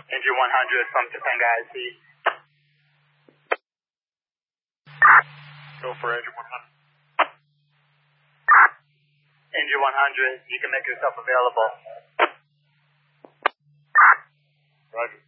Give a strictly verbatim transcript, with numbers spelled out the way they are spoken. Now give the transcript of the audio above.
Engine one hundred from Topanga I C. Go for engine one hundred. Engine one hundred, you can make yourself available. Roger.